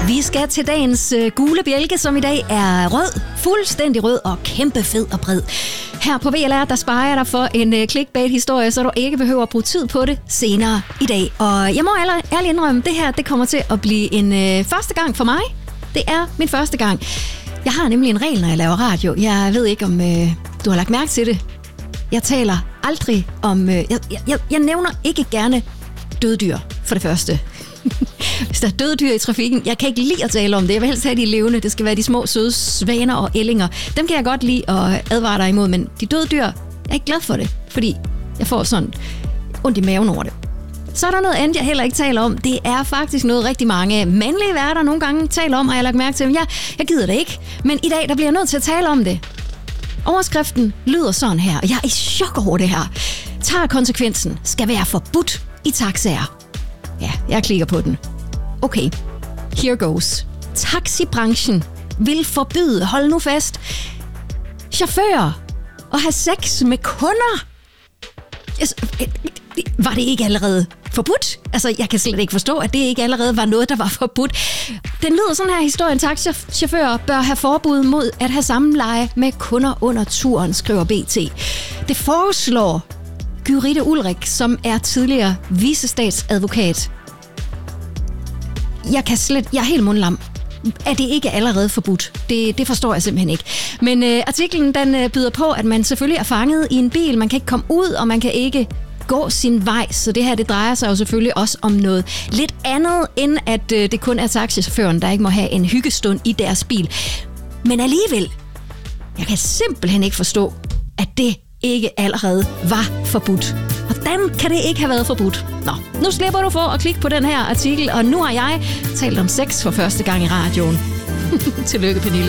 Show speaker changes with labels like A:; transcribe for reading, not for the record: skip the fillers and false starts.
A: Vi skal til dagens gule bjælke, som i dag er rød, fuldstændig rød og kæmpe fed og bred. Her på VLR, der sparer jeg dig for en clickbait-historie, så du ikke behøver at bruge tid på det senere i dag. Og jeg må ærligt indrømme, det her det kommer til at blive en første gang for mig. Det er min første gang. Jeg har nemlig en regel, når jeg laver radio. Jeg ved ikke, om du har lagt mærke til det. Jeg taler aldrig om... Jeg nævner ikke gerne døddyr, for det første. Hvis der er døde dyr i trafikken, jeg kan ikke lide at tale om det. Jeg vil helst have de levende. Det skal være de små, søde svaner og ællinger. Dem kan jeg godt lide at advare dig imod, men de døde dyr, jeg er ikke glad for det, fordi jeg får sådan ondt i maven over det. Så er der noget andet, jeg heller ikke taler om. Det er faktisk noget, rigtig mange mandlige værter nogle gange taler om, og jeg har lagt mærke til, jeg gider det ikke. Men i dag, der bliver jeg nødt til at tale om det. Overskriften lyder sådan her, og jeg er i chok over det her. Tager konsekvensen skal være forbudt i taxaer. Ja, jeg klikker på den. Okay, here goes. Taxibranchen vil forbyde, hold nu fast, chauffører at have sex med kunder. Var det ikke allerede forbudt? Altså, jeg kan slet ikke forstå, at det ikke allerede var noget, der var forbudt. Den lyder sådan her historien. Taxichauffører bør have forbud mod at have samleje med kunder under turen, skriver BT. Det foreslår Gyrithe Ulrik, som er tidligere vicestatsadvokat. Jeg er helt mundlam. Er det ikke allerede forbudt? Det forstår jeg simpelthen ikke. Men artiklen den byder på, at man selvfølgelig er fanget i en bil. Man kan ikke komme ud, og man kan ikke gå sin vej. Så det her, det drejer sig jo selvfølgelig også om noget lidt andet, end at det kun er taxichaufføren, der ikke må have en hyggestund i deres bil. Men alligevel, jeg kan simpelthen ikke forstå, at det ikke allerede var forbudt. Hvordan kan det ikke have været forbudt? Nå, nu slipper du for at klikke på den her artikel, og nu har jeg talt om sex for første gang i radioen. Tillykke, Pernille.